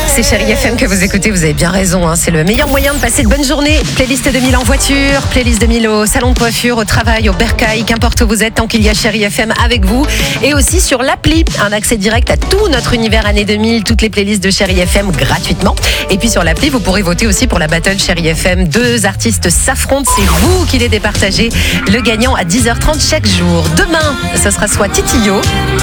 C'est Chérie FM que vous écoutez, vous avez bien raison, hein, c'est le meilleur moyen de passer de bonnes journées. Playlist 2000 en voiture, playlist 2000 au salon de coiffure, au travail, au bercail, qu'importe où vous êtes, tant qu'il y a Chérie FM avec vous. Et aussi sur l'appli, un accès direct à tout notre univers année 2000, toutes les playlists de Chérie FM gratuitement. Et puis sur l'appli, vous pourrez voter aussi pour la Battle Chérie FM. 2 artistes s'affrontent, c'est vous qui les départagez. Le gagnant à 10h30 chaque jour. Demain, ce sera soit Titio,